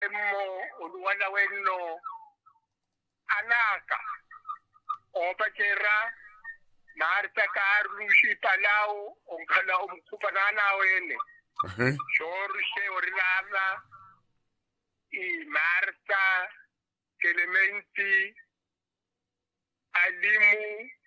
mo uluwana wenno anaka opachera narta karlushi palau onkala umkupanana wene shorshe orilana i Marta Clementi Alimu